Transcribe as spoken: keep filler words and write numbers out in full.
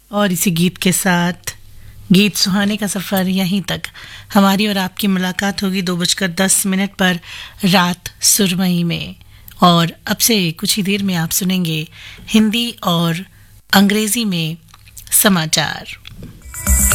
और इसी गीत के साथ गीत सुहाने का सफ़र यहीं तक। हमारी और आपकी मुलाकात होगी दो बजकर दस मिनट पर रात सुरमई में। और अब से कुछ ही देर में आप सुनेंगे हिंदी और अंग्रेज़ी में समाचार।